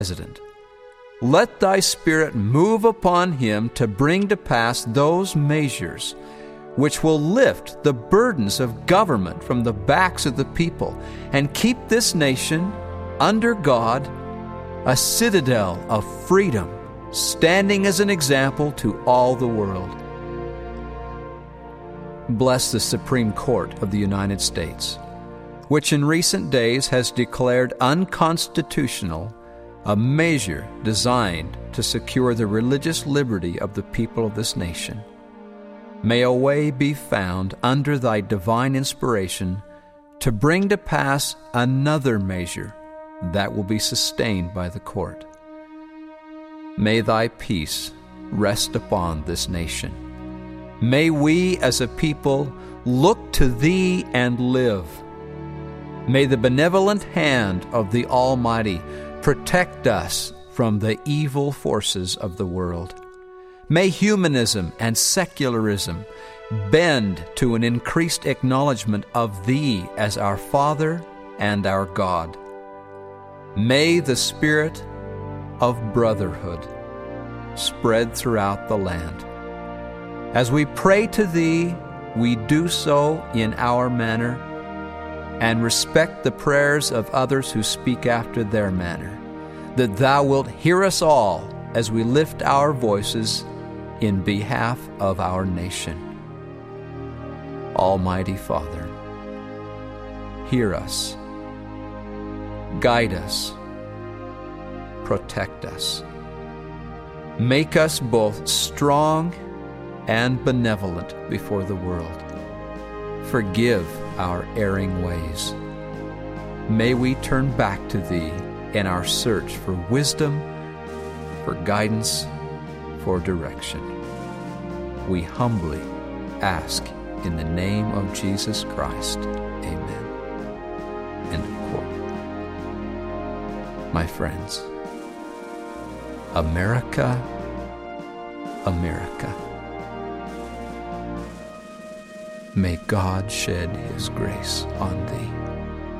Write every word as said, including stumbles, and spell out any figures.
President. Let thy Spirit move upon him to bring to pass those measures which will lift the burdens of government from the backs of the people and keep this nation under God a citadel of freedom, standing as an example to all the world. Bless the Supreme Court of the United States, which in recent days has declared unconstitutional a measure designed to secure the religious liberty of the people of this nation. May a way be found under thy divine inspiration to bring to pass another measure that will be sustained by the court. May thy peace rest upon this nation. May we as a people look to thee and live. May the benevolent hand of the Almighty protect us from the evil forces of the world. May humanism and secularism bend to an increased acknowledgement of Thee as our Father and our God. May the spirit of brotherhood spread throughout the land. As we pray to Thee, we do so in our manner and respect the prayers of others who speak after their manner, that Thou wilt hear us all as we lift our voices in behalf of our nation. Almighty Father, hear us, guide us, protect us. Make us both strong and benevolent before the world. Forgive our erring ways. May we turn back to Thee in our search for wisdom, for guidance, for direction. We humbly ask in the name of Jesus Christ. Amen. End of quote. My friends, America, America, may God shed His grace on thee.